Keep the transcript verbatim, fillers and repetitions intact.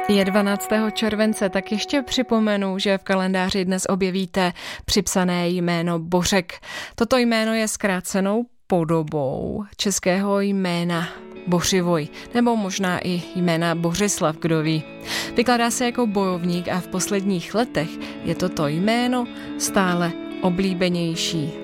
Je dvanáctého července, tak ještě připomenu, že v kalendáři dnes objevíte připsané jméno Bořek. Toto jméno je zkrácenou podobou českého jména Bořivoj, nebo možná i jména Bořislav, kdo ví. Vykladá se jako bojovník a v posledních letech je toto jméno stále oblíbenější.